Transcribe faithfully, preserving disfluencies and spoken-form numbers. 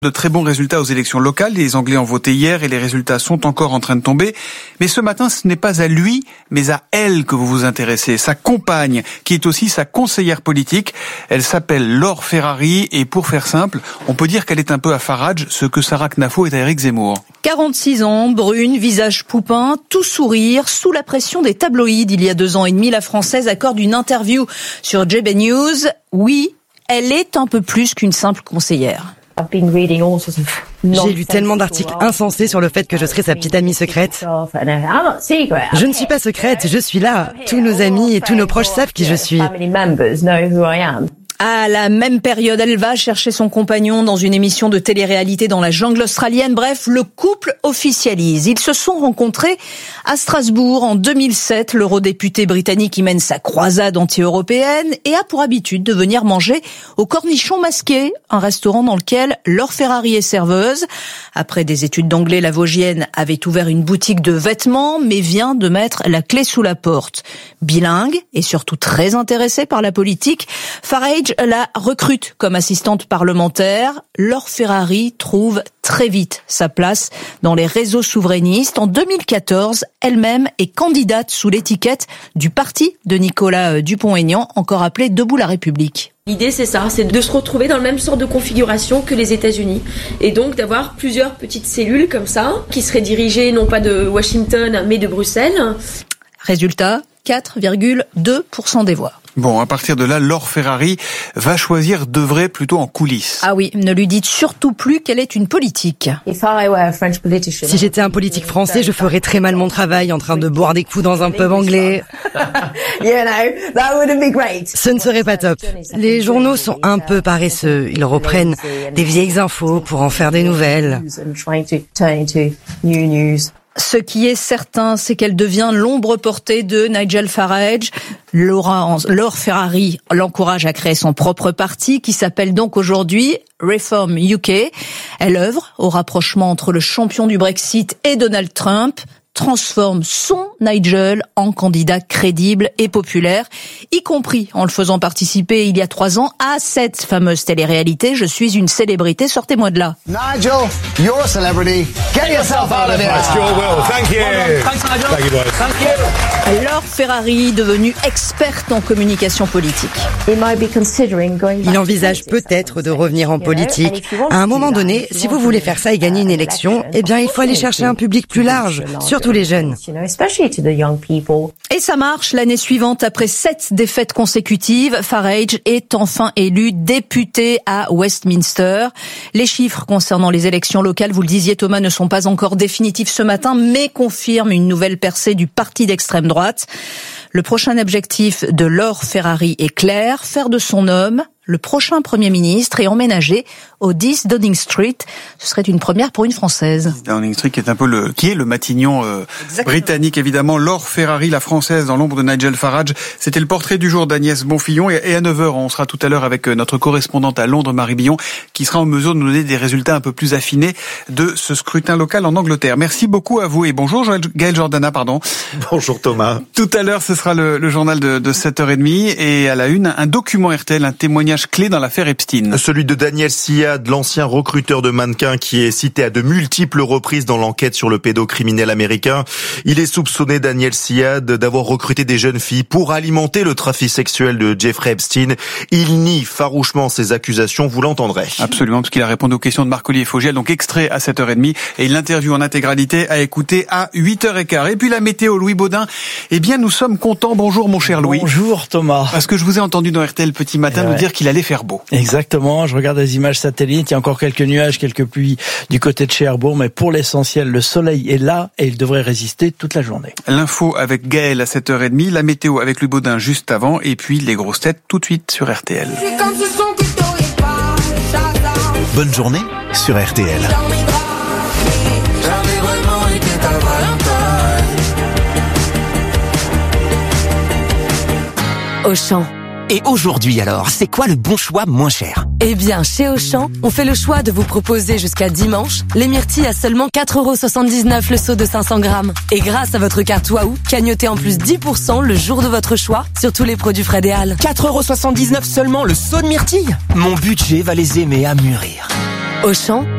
De très bons résultats aux élections locales. Les Anglais ont voté hier et les résultats sont encore en train de tomber. Mais ce matin, ce n'est pas à lui, mais à elle que vous vous intéressez. Sa compagne, qui est aussi sa conseillère politique. Elle s'appelle Laure Ferrari et pour faire simple, on peut dire qu'elle est un peu à Farage, ce que Sarah Knafo est à Éric Zemmour. quarante-six ans, brune, visage poupin, tout sourire, sous la pression des tabloïds. Il y a deux ans et demi, la Française accorde une interview sur J B News. Oui, elle est un peu plus qu'une simple conseillère. J'ai lu tellement d'articles insensés sur le fait que je serais sa petite amie secrète. Je ne suis pas secrète, je suis là. Tous nos amis et tous nos proches savent qui je suis. À la même période, elle va chercher son compagnon dans une émission de télé-réalité dans la jungle australienne. Bref, le couple officialise. Ils se sont rencontrés à Strasbourg en deux mille sept. L'eurodéputé britannique y mène sa croisade anti-européenne et a pour habitude de venir manger au Cornichon Masqué, un restaurant dans lequel Laure Ferrari est serveuse. Après des études d'anglais, la Vosgienne avait ouvert une boutique de vêtements, mais vient de mettre la clé sous la porte. Bilingue et surtout très intéressée par la politique, Farage la recrute comme assistante parlementaire. Laure Ferrari trouve très vite sa place dans les réseaux souverainistes. En deux mille quatorze, elle-même est candidate sous l'étiquette du parti de Nicolas Dupont-Aignan, encore appelé Debout la République. L'idée, c'est ça, c'est de se retrouver dans le même sort de configuration que les États-Unis. Et donc d'avoir plusieurs petites cellules comme ça, qui seraient dirigées non pas de Washington, mais de Bruxelles. Résultat, quatre virgule deux pour cent des voix. Bon, à partir de là, Laure Ferrari va choisir d'œuvrer plutôt en coulisses. Ah oui, ne lui dites surtout plus qu'elle est une politique. Si j'étais un politique français, je ferais très mal mon travail en train de boire des coups dans un pub anglais. Ce ne serait pas top. Les journaux sont un peu paresseux. Ils reprennent des vieilles infos pour en faire des nouvelles. Ce qui est certain, c'est qu'elle devient l'ombre portée de Nigel Farage. Laura, Laure Ferrari l'encourage à créer son propre parti qui s'appelle donc aujourd'hui Reform U K. Elle œuvre au rapprochement entre le champion du Brexit et Donald Trump, transforme son Nigel en candidat crédible et populaire, y compris en le faisant participer il y a trois ans à cette fameuse télé-réalité. Je suis une célébrité, sortez-moi de là. Nigel, you're a celebrity. Get yourself out of here. I sure will. Thank you. Thanks, Nigel. Thank you, boys. Thank you. Laure Ferrari, devenue experte en communication politique. Il envisage peut-être de revenir en politique. À un moment donné, si vous voulez faire ça et gagner une élection, eh bien, il faut aller chercher un public plus large, surtout les jeunes. Et ça marche. L'année suivante, après sept défaites consécutives, Farage est enfin élu député à Westminster. Les chiffres concernant les élections locales, vous le disiez Thomas, ne sont pas encore définitifs ce matin, mais confirment une nouvelle percée du parti d'extrême droite. Le prochain objectif de Laure Ferrari est clair, faire de son homme le prochain Premier ministre et emménager au dix Downing Street. Ce serait une première pour une Française. Downing Street qui est un peu le, qui est le Matignon euh, britannique évidemment. Laure Ferrari, la Française dans l'ombre de Nigel Farage. C'était le portrait du jour d'Agnès Bonfillon et, et à neuf heures, on sera tout à l'heure avec notre correspondante à Londres, Marie Billon, qui sera en mesure de nous donner des résultats un peu plus affinés de ce scrutin local en Angleterre. Merci beaucoup à vous et bonjour Gaël Jordana, pardon. Bonjour Thomas. Tout à l'heure, ce sera le, le journal de, de sept heures trente et à la une, un document R T L, un témoignage clé dans l'affaire Epstein. Celui de Daniel Siad, l'ancien recruteur de mannequins qui est cité à de multiples reprises dans l'enquête sur le pédocriminel américain. Il est soupçonné, Daniel Siad, d'avoir recruté des jeunes filles pour alimenter le trafic sexuel de Jeffrey Epstein. Il nie farouchement ces accusations, vous l'entendrez. Absolument, parce qu'il a répondu aux questions de Marc-Olivier Fogiel, donc extrait à sept heures trente et l'interview en intégralité à écouter à huit heures quinze. Et puis la météo, Louis Baudin. Eh bien, nous sommes contents. Bonjour mon cher Louis. Bonjour Thomas. Parce que je vous ai entendu dans R T L petit matin nous ouais. dire qu'il allait faire beau. Exactement, je regarde les images satellites, il y a encore quelques nuages, quelques pluies du côté de Cherbourg, mais pour l'essentiel, le soleil est là et il devrait résister toute la journée. L'info avec Gaël à sept heures trente, la météo avec Louis Baudin juste avant, et puis les grosses têtes tout de suite sur R T L. Bonne journée sur R T L. Auchan. Et aujourd'hui alors, c'est quoi le bon choix moins cher ? Eh bien, chez Auchan, on fait le choix de vous proposer jusqu'à dimanche les myrtilles à seulement quatre euros soixante-dix-neuf le seau de cinq cents grammes. Et grâce à votre carte Waouh, cagnotez en plus dix pour cent le jour de votre choix sur tous les produits Fred et Al. quatre euros soixante-dix-neuf seulement le seau de myrtilles ? Mon budget va les aimer à mûrir. Auchan,